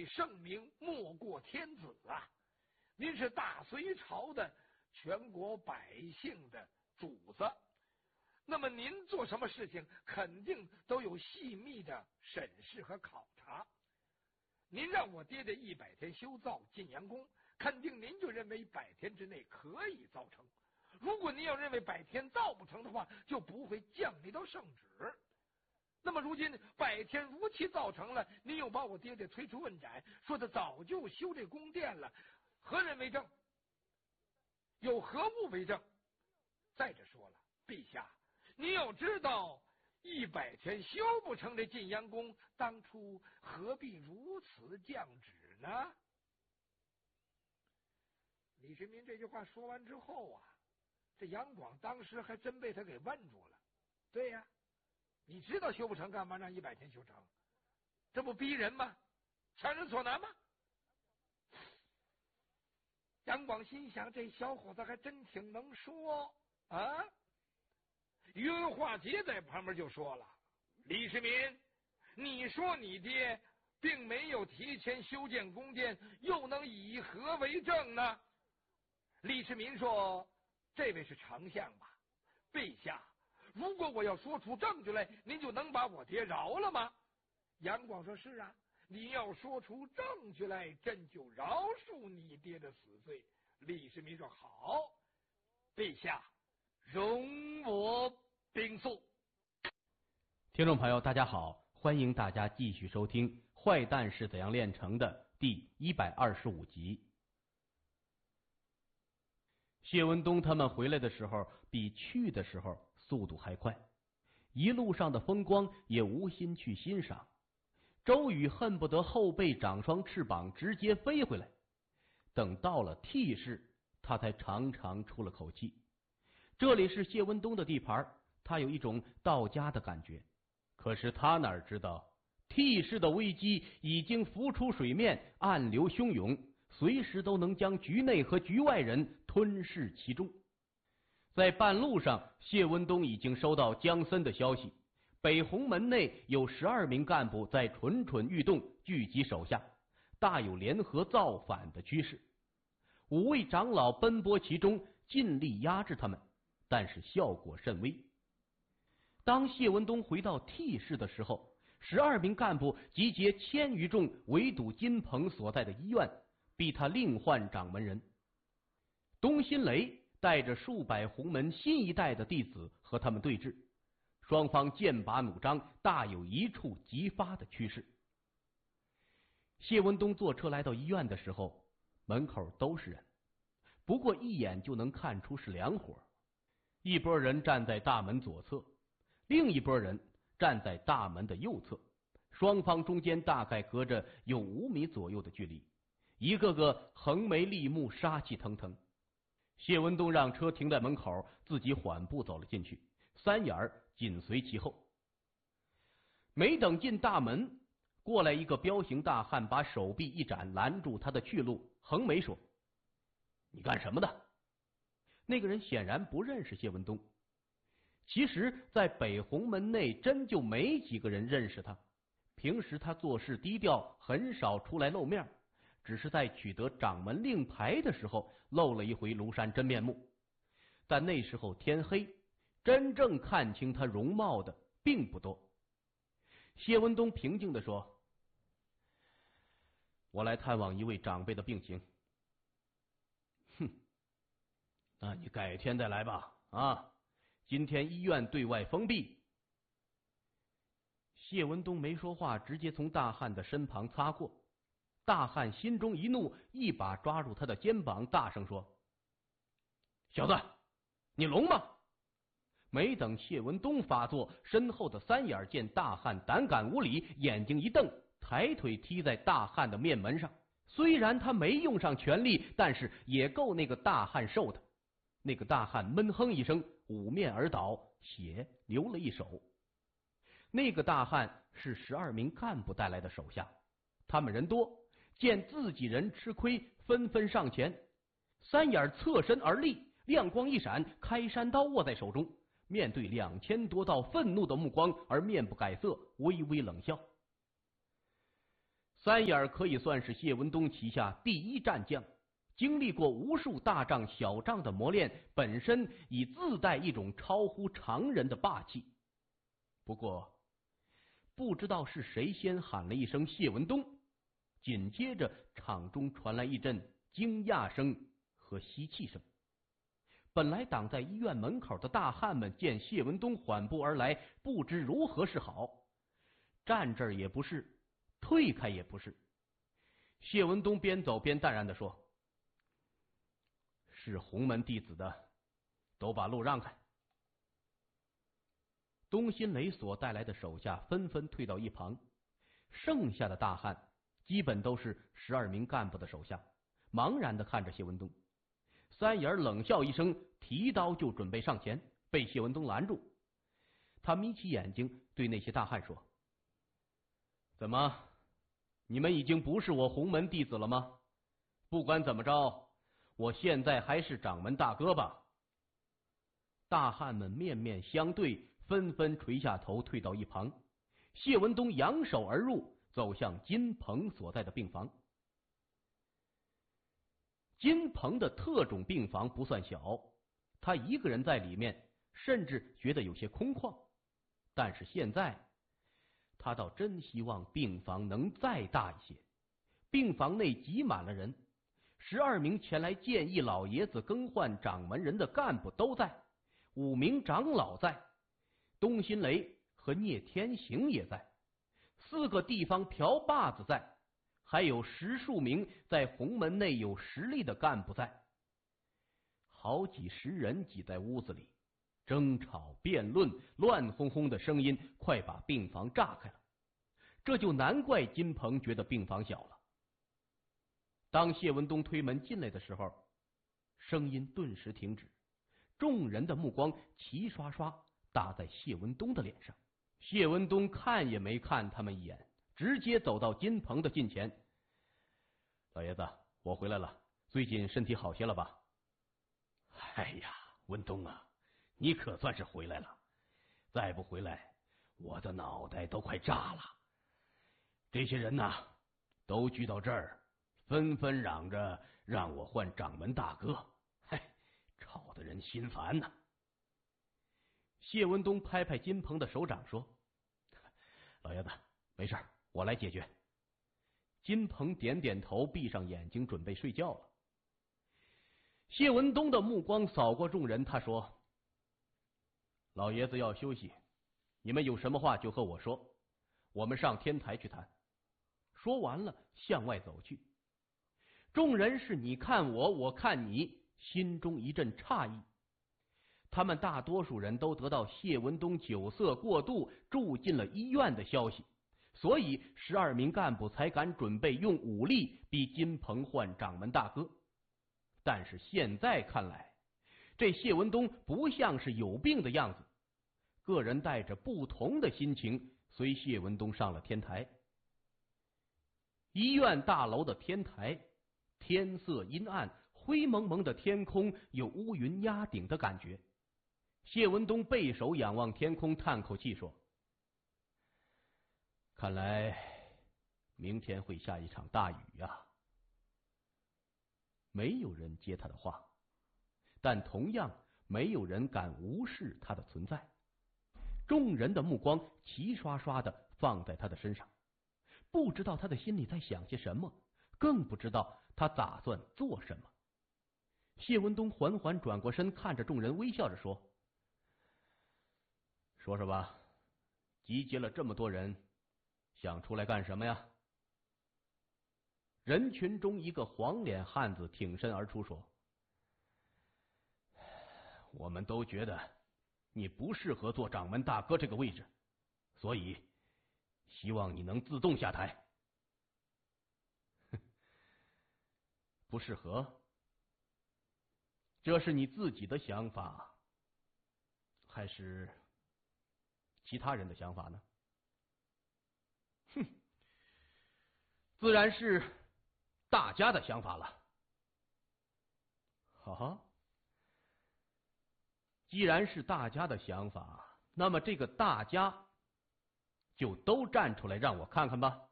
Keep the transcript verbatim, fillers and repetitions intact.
圣明，莫过天子啊！您是大隋朝的全国百姓的主子，那么您做什么事情，肯定都有细密的审视和考察。您让我爹这一百天修造晋阳宫，肯定您就认为百天之内可以造成。如果您要认为百天造不成的话，就不会降那道圣旨。那么如今百天如期造成了，您又把我爹爹推出问斩，说他早就修这宫殿了，何人为证？有何物为证？再者说了，陛下，您要知道一百天修不成这晋阳宫，当初何必如此降旨呢？李世民这句话说完之后啊，这杨广当时还真被他给问住了。对呀，你知道修不成，干嘛让一百天修成？这不逼人吗？强人所难吗？杨广心想，这小伙子还真挺能说啊。于文化节在旁边就说了：“李世民，你说你爹并没有提前修建宫殿，又能以何为证呢？”李世民说：“这位是丞相吧？陛下，如果我要说出证据来，您就能把我爹饶了吗？”杨广说：“是啊，你要说出证据来，朕就饶恕你爹的死罪。”李世民说：“好，陛下，容我禀诉。” 听众朋友，大家好，欢迎大家继续收听《坏蛋是怎样炼成的》第一百二十五集。谢文东他们回来的时候，比去的时候速度还快，一路上的风光也无心去欣赏。周瑜恨不得后背长双翅膀，直接飞回来。等到了 T 市，他才长长出了口气。这里是谢文东的地盘，他有一种到家的感觉。可是他哪知道 T 市的危机已经浮出水面，暗流汹涌，随时都能将局内和局外人吞噬其中。在半路上，谢文东已经收到江森的消息，北红门内有十二名干部在蠢蠢欲动，聚集手下，大有联合造反的趋势。五位长老奔波其中，尽力压制他们，但是效果甚微。当谢文东回到 T 市的时候，十二名干部集结千余众，围堵金鹏所在的医院，逼他另换掌门人。东辛雷带着数百洪门新一代的弟子和他们对峙，双方剑拔弩张，大有一触即发的趋势。谢文东坐车来到医院的时候，门口都是人，不过一眼就能看出是两伙。一拨人站在大门左侧，另一拨人站在大门的右侧，双方中间大概隔着有五米左右的距离，一个个横眉立目，杀气腾腾。谢文东让车停在门口，自己缓步走了进去，三眼儿紧随其后。没等进大门，过来一个彪形大汉，把手臂一展，拦住他的去路，横眉说：“你干什么的？”那个人显然不认识谢文东。其实在北红门内真就没几个人认识他，平时他做事低调，很少出来露面，只是在取得掌门令牌的时候露了一回庐山真面目。但那时候天黑，真正看清他容貌的并不多。谢文东平静地说：“我来探望一位长辈的病情。”“哼，那你改天再来吧，啊，今天医院对外封闭。”谢文东没说话，直接从大汉的身旁擦过。大汉心中一怒，一把抓住他的肩膀，大声说：“小子，你聋吗？”没等谢文东发作，身后的三眼见大汉胆敢无礼，眼睛一瞪，抬腿踢在大汉的面门上。虽然他没用上全力，但是也够那个大汉受的。那个大汉闷哼一声，捂面而倒，血流了一手。那个大汉是十二名干部带来的手下，他们人多，见自己人吃亏，纷纷上前。三眼侧身而立，亮光一闪，开山刀握在手中，面对两千多道愤怒的目光而面不改色，微微冷笑。 三眼可以算是谢文东旗下第一战将，经历过无数大仗小仗的磨练，本身已自带一种超乎常人的霸气。不过，不知道是谁先喊了一声谢文东，紧接着场中传来一阵惊讶声和吸气声。本来挡在医院门口的大汉们见谢文东缓步而来，不知如何是好，站这儿也不是，退开也不是。谢文东边走边淡然地说：“是洪门弟子的，都把路让开。”东新雷所带来的手下纷纷退到一旁，剩下的大汉基本都是十二名干部的手下，茫然地看着谢文东。三爷冷笑一声，提刀就准备上前，被谢文东拦住。他眯起眼睛对那些大汉说：“怎么，你们已经不是我洪门弟子了吗？不管怎么着，我现在还是掌门大哥吧。”大汉们面面相对，纷纷垂下头退到一旁。谢文东扬手而入，走向金鹏所在的病房。金鹏的特种病房不算小，他一个人在里面，甚至觉得有些空旷。但是现在，他倒真希望病房能再大一些。病房内挤满了人，十二名前来建议老爷子更换掌门人的干部都在，五名长老在，东新雷和聂天行也在，四个地方瓢把子在，还有十数名在洪门内有实力的干部在。好几十人挤在屋子里，争吵辩论，乱哄哄的声音快把病房炸开了。这就难怪金鹏觉得病房小了。当谢文东推门进来的时候，声音顿时停止，众人的目光齐刷刷打在谢文东的脸上。谢文东看也没看他们一眼，直接走到金鹏的近前：“老爷子，我回来了，最近身体好些了吧？”“ 哎呀，文东啊，你可算是回来了，再不回来，我的脑袋都快炸了。这些人呐，都聚到这儿，纷纷嚷着让我换掌门大哥，嗨，吵得人心烦呐。” 谢文东拍拍金鹏的手掌说：“ 老爷子，没事，我来解决。” 金鹏点点头，闭上眼睛准备睡觉了。谢文东的目光扫过众人，他说：“老爷子要休息，你们有什么话就和我说，我们上天台去谈。”说完了，向外走去。众人是你看我，我看你，心中一阵诧异。他们大多数人都得到谢文东酒色过度住进了医院的消息，所以十二名干部才敢准备用武力逼金鹏换掌门大哥。但是现在看来，这谢文东不像是有病的样子。个人带着不同的心情随谢文东上了天台。医院大楼的天台，天色阴暗，灰蒙蒙的天空有乌云压顶的感觉。谢文东背手仰望天空，叹口气说：“看来明天会下一场大雨啊。”没有人接他的话，但同样没有人敢无视他的存在。众人的目光齐刷刷的放在他的身上，不知道他的心里在想些什么，更不知道他打算做什么。谢文东缓缓转过身，看着众人，微笑着说：“说说吧，集结了这么多人，想出来干什么呀？”人群中一个黄脸汉子挺身而出说：“ 我们都觉得你不适合做掌门大哥这个位置，所以希望你能自动下台。”“ 不适合？这是你自己的想法，还是其他人的想法呢？”“哼，自然是大家的想法了。”“好，既然是大家的想法，那么这个大家就都站出来让我看看吧。”